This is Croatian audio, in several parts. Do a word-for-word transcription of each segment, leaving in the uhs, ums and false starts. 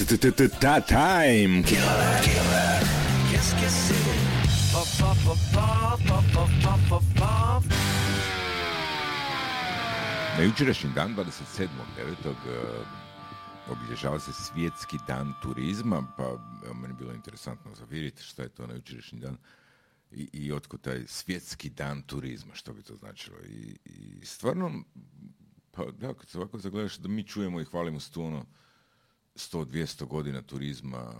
Ta time. Qu'est-ce que c'est? Pop, pop, pop, pop, pop, pop, pop, pop. Na jučerašnji dan, dvadeset sedmog devetog obilježava se svjetski dan turizma, pa evo, meni je bilo interesantno zaviriti šta je to na jučerašnji dan i, i otkud taj svjetski dan turizma, što bi to značilo. I, i stvarno, pa da, kad se ovako zagledaš, da mi čujemo i hvalimo sto, ono, sto dvjesto godina turizma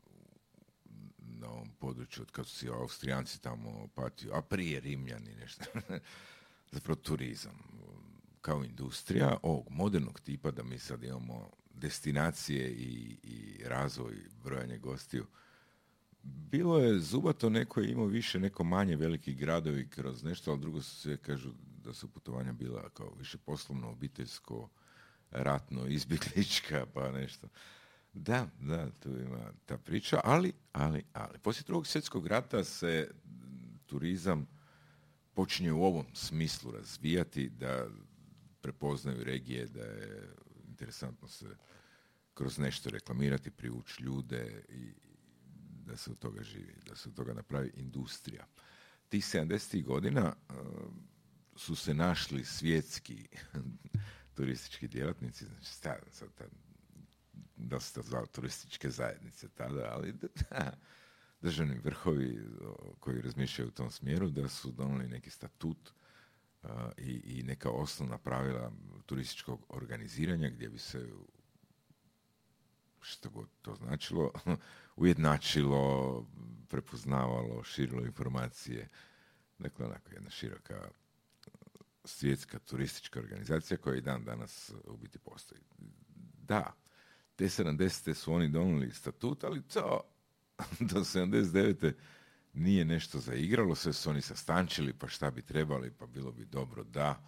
na ovom području, od kad su si Austrijanci tamo patio, a prije Rimljani nešto. Zapravo turizam kao industrija ovog modernog tipa, da mi sad imamo destinacije i, i razvoj brojanja gostiju. Bilo je zubato, neko je imao više, neko manje veliki gradovi kroz nešto, ali drugo su se kažu da su putovanja bila kao više poslovno, obiteljsko, ratno, izbjeglička, pa nešto. Da, da, tu ima ta priča, ali, ali, ali. Poslije drugog svjetskog rata se turizam počinje u ovom smislu razvijati, da prepoznaju regije, da je interesantno se kroz nešto reklamirati, privući ljude i da se od toga živi, da se od toga napravi industrija. Tih sedamdesetih godina uh, su se našli svjetski turistički djelatnici, znači sad, sad tad, da se to zvali turističke zajednice tada, ali da, državni vrhovi koji razmišljaju u tom smjeru, da su donijeli neki statut uh, i, i neka osnovna pravila turističkog organiziranja gdje bi se, što god to značilo, ujednačilo, prepoznavalo, širilo informacije. Dakle, onako jedna široka svjetska turistička organizacija koja i dan danas u biti postoji. Da, te sedamdesete su oni donijeli statut, ali to do sedamdeset devete nije nešto zaigralo, sve su oni sastančili, pa šta bi trebali, pa bilo bi dobro da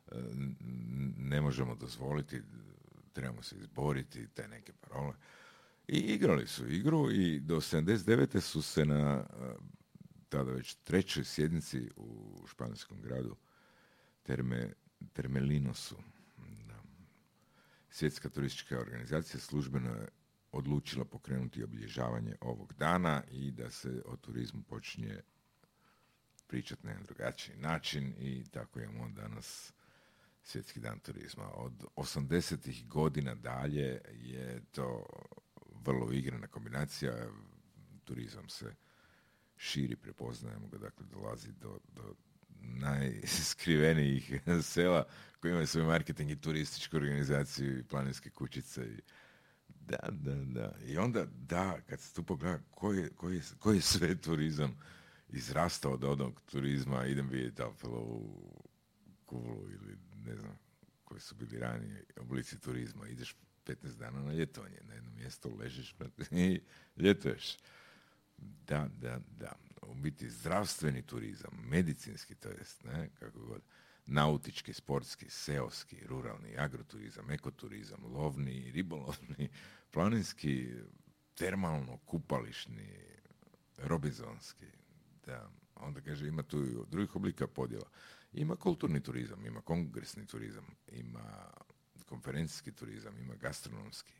ne možemo dozvoliti, trebamo se izboriti, te neke parole. I igrali su igru i do sedamdeset devete su se na tada već trećoj sjednici u španjolskom gradu Terme, Termelinosu, da, svjetska turistička organizacija službeno je odlučila pokrenuti obilježavanje ovog dana i da se o turizmu počinje pričati na jedan drugačiji način i tako imamo danas svjetski dan turizma. Od osamdesetih godina dalje je to vrlo igrana kombinacija. Turizam se širi, prepoznajemo ga, dakle dolazi do, do najskrivenijih sela koji imaju svoj marketing i turističku organizaciju i planinske kućice. I da, da, da. I onda, da, kad se tu pogleda koji je, koji je, koji je sve turizam izrastao od onog turizma, idem vidjeti Alpelovu kulu ili ne znam koji su bili ranije oblici turizma. Ideš petnaest dana na ljetovanje, na jedno mjesto ležiš i ljetuješ. Da, da, da. U biti zdravstveni turizam, medicinski, to jest, ne, kako god, nautički, sportski, seoski, ruralni, agroturizam, ekoturizam, lovni, ribolovni, planinski, termalno-kupališni, robinzonski. Da, onda kaže, ima tu i drugih oblika podjela. Ima kulturni turizam, ima kongresni turizam, ima konferencijski turizam, ima gastronomski,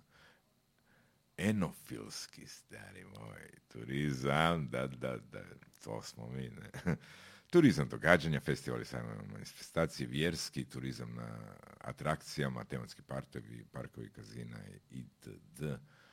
enofilski, stari moj, turizam, da, da, da, to smo mi, ne. Turizam događanja, festivali, sajmovi, manifestacije, vjerski turizam na atrakcijama, tematski parkovi, parkovi kazina i itd.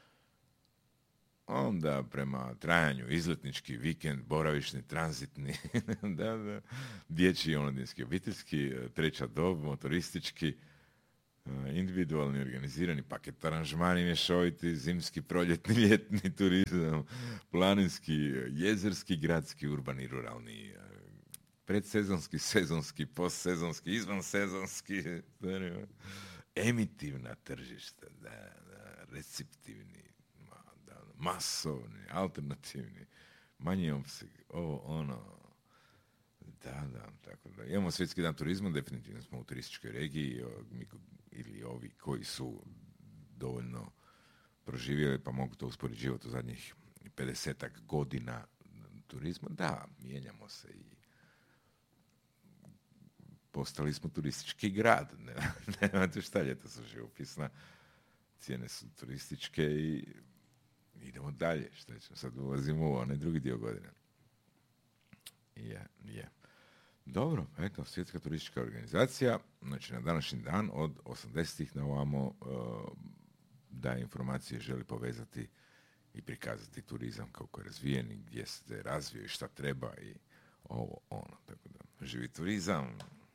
Onda prema trajanju izletnički, vikend, boravišni, tranzitni, da, da, dječji, omladinski, obiteljski, treća dob, motoristički, individualni, organizirani, paket aranžmani, mješoviti, zimski, proljetni, ljetni turizam, planinski, jezerski, gradski, urbani, ruralni, predsezonski, sezonski, postsezonski, izvansezonski, emitivna tržišta, da, da, receptivni, da, masovni, alternativni, manji opseg, ovo, ono, da, da, tako da. Imamo svjetski dan turizma, definitivno smo u turističkoj regiji, ili ovi koji su dovoljno proživjeli pa mogu to uspoređivati u zadnjih pedesetak godina turizma. Da, mijenjamo se i postali smo turistički grad. Nemate šta, ljeta su živopisna. cijene su turističke i idemo dalje. Šta ćemo? Sad ulazimo u onaj drugi dio godine. Je, je. Dobro, eto, Svjetska turistička organizacija, znači na današnji dan od osamdesetih na ovamo uh, daje informacije, želi povezati i prikazati turizam kako je razvijen i gdje se razvio i šta treba i ovo, ono, tako da živi turizam.